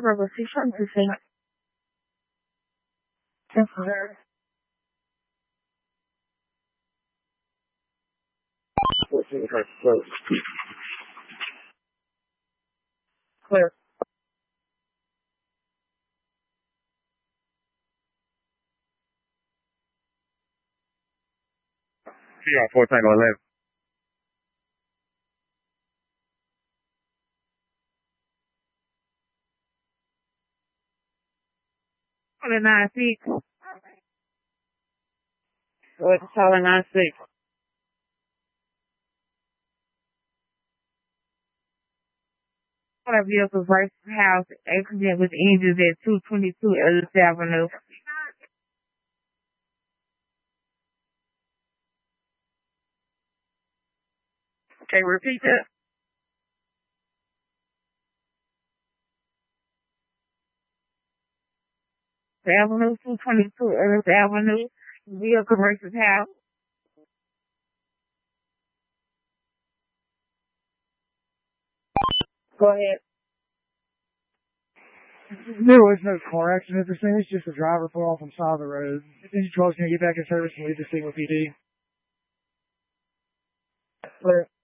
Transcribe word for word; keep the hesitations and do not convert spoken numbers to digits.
Bravo six one two six. Yes, sir. Clear. P R four Tango eleven. Solid nine six. What's solid nine six? Motor vehicle versus house accident with injuries at two twenty-two Ellis Avenue. Okay, repeat that. Avenue, two twenty-two Ellis Avenue, vehicle versus house. Go ahead. There was no car accident at the scene. It's just a driver fell off on the side of the road. Engine twelve is going to get back in service and leave the scene with P D. Clear.